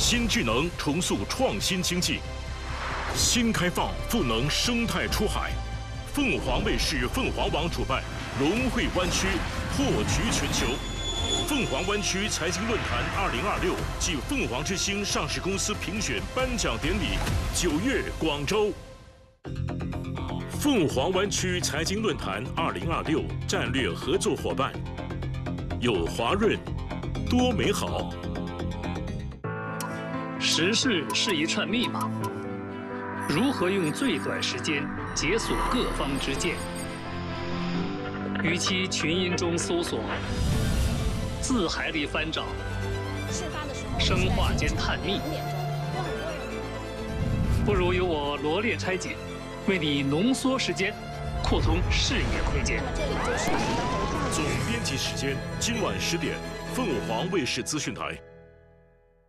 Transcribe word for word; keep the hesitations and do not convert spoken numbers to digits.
新智能重塑创新经济，新开放赋能生态出海。凤凰卫视凤凰网主办龙汇湾区破局全球。凤凰湾区财经论坛二零二六暨凤凰之星上市公司评选颁奖典礼，九月广州。凤凰湾区财经论坛二零二六战略合作伙伴有华润、多美好。 时事是一串密码，如何用最短时间解锁各方之见？与其群音中搜索，字海里翻找，生化间探秘，不如由我罗列拆解，为你浓缩时间，扩通视野空间。 总编辑时间今晚十点，凤凰卫视资讯台。